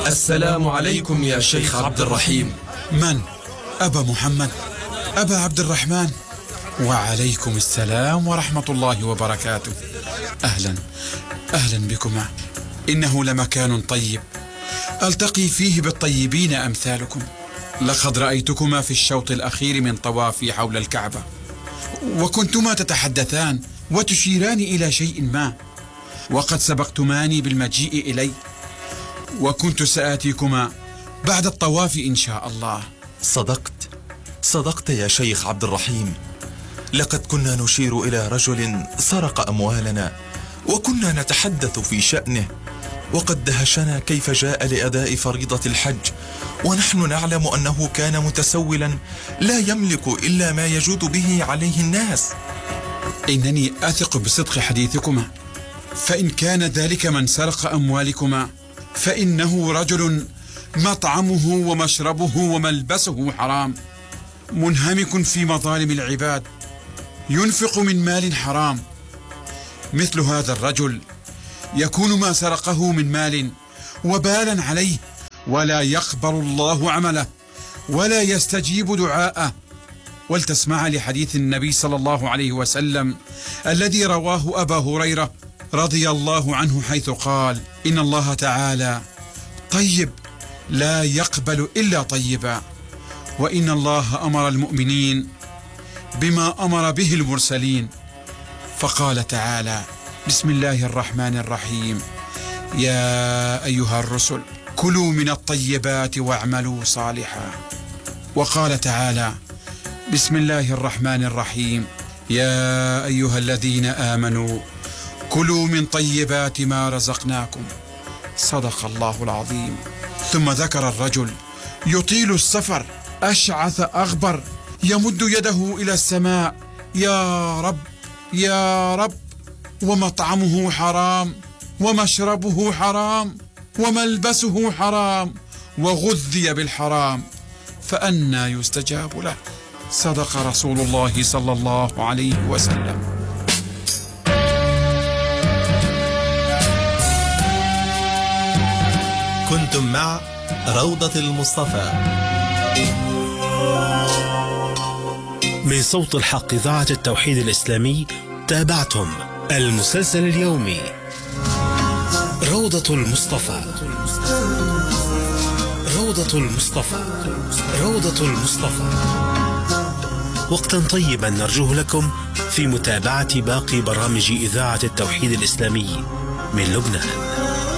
السلام عليكم يا شيخ عبد الرحيم. من؟ أبا محمد؟ أبا عبد الرحمن؟ وعليكم السلام ورحمة الله وبركاته. أهلا بكما. إنه لمكان طيب ألتقي فيه بالطيبين أمثالكم. لقد رأيتكما في الشوط الأخير من طوافي حول الكعبة، وكنتما تتحدثان وتشيران إلى شيء ما، وقد سبقتماني بالمجيء إلي، وكنت سآتيكما بعد الطواف إن شاء الله. صدقت يا شيخ عبد الرحيم. لقد كنا نشير إلى رجل سرق أموالنا، وكنا نتحدث في شأنه، وقد دهشنا كيف جاء لأداء فريضة الحج ونحن نعلم أنه كان متسولا لا يملك إلا ما يجود به عليه الناس. إنني أثق بصدق حديثكما، فإن كان ذلك من سرق أموالكما فإنه رجل مطعمه ومشربه وملبسه حرام، منهمك في مظالم العباد، ينفق من مال حرام. مثل هذا الرجل يكون ما سرقه من مال وبالا عليه، ولا يقبل الله عمله ولا يستجيب دعاءه. ولتسمع لحديث النبي صلى الله عليه وسلم الذي رواه أبا هريرة رضي الله عنه، حيث قال: إن الله تعالى طيب لا يقبل إلا طيبا، وإن الله أمر المؤمنين بما أمر به المرسلين، فقال تعالى: بسم الله الرحمن الرحيم، يا أيها الرسل كلوا من الطيبات واعملوا صالحا. وقال تعالى: بسم الله الرحمن الرحيم، يا أيها الذين آمنوا كلوا من طيبات ما رزقناكم. صدق الله العظيم. ثم ذكر الرجل يطيل السفر أشعث أغبر يمد يده إلى السماء: يا رب يا رب، ومطعمه حرام ومشربه حرام وملبسه حرام وغذي بالحرام، فأنى يستجاب له. صدق رسول الله صلى الله عليه وسلم. كنتم مع روضة المصطفى من صوت الحق إذاعة التوحيد الإسلامي. تابعتم المسلسل اليومي روضة المصطفى. روضة المصطفى. روضة المصطفى. وقتا طيبا نرجوه لكم في متابعة باقي برامج إذاعة التوحيد الإسلامي من لبنان.